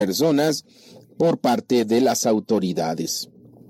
personas por parte de las autoridades.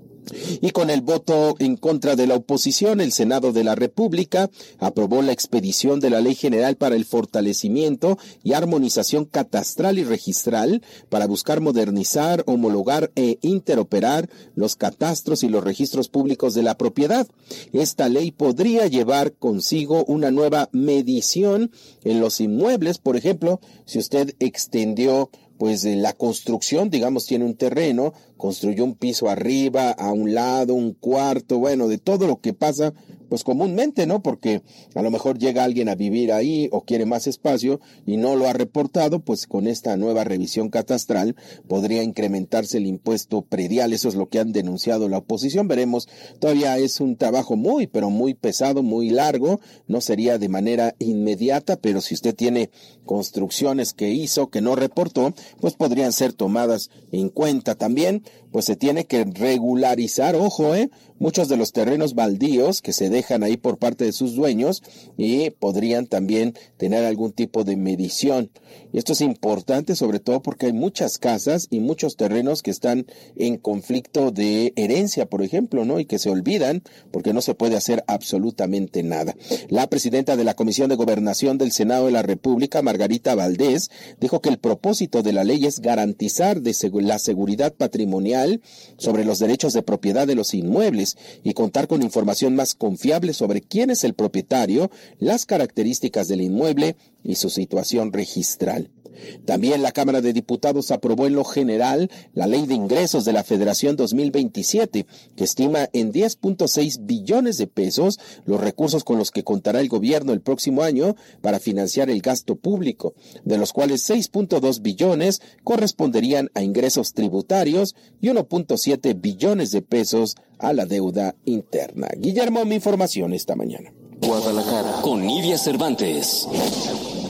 Y con el voto en contra de la oposición, el Senado de la República aprobó la expedición de la Ley General para el fortalecimiento y armonización catastral y registral para buscar modernizar, homologar e interoperar los catastros y los registros públicos de la propiedad. Esta ley podría llevar consigo una nueva medición en los inmuebles. Por ejemplo, si usted extendió la construcción, digamos, tiene un terreno, construyó un piso arriba, a un lado, un cuarto, de todo lo que pasa, pues comúnmente, ¿no? Porque a lo mejor llega alguien a vivir ahí o quiere más espacio y no lo ha reportado, pues con esta nueva revisión catastral podría incrementarse el impuesto predial. Eso es lo que han denunciado la oposición. Veremos, todavía es un trabajo muy, pero muy pesado, muy largo, no sería de manera inmediata, pero si usted tiene construcciones que hizo, que no reportó, pues podrían ser tomadas en cuenta. También, pues se tiene que regularizar, muchos de los terrenos baldíos que se dejan ahí por parte de sus dueños y podrían también tener algún tipo de medición. Y esto es importante, sobre todo porque hay muchas casas y muchos terrenos que están en conflicto de herencia, por ejemplo, ¿no? Y que se olvidan porque no se puede hacer absolutamente nada. La presidenta de la Comisión de Gobernación del Senado de la República, Margarita Valdés, dijo que el propósito de la ley es garantizar la seguridad patrimonial sobre los derechos de propiedad de los inmuebles y contar con información más confiable sobre quién es el propietario, las características del inmueble y su situación registral. También la Cámara de Diputados aprobó en lo general la Ley de Ingresos de la Federación 2027, que estima en 10.6 billones de pesos los recursos con los que contará el gobierno el próximo año para financiar el gasto público, de los cuales 6.2 billones corresponderían a ingresos tributarios y 1.7 billones de pesos a la deuda interna. Guillermo, mi información esta mañana. Guadalajara, con Nidia Cervantes.